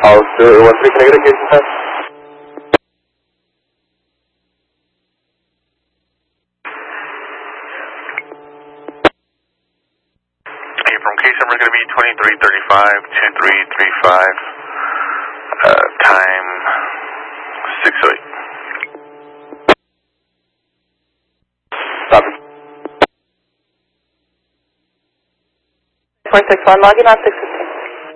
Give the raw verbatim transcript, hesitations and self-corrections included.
House uh, one three, can I get a case and test? Hey, from case number is going to be twenty-three thirty-five, two three three five, uh, time six oh eight. Copy. four six one, logging on six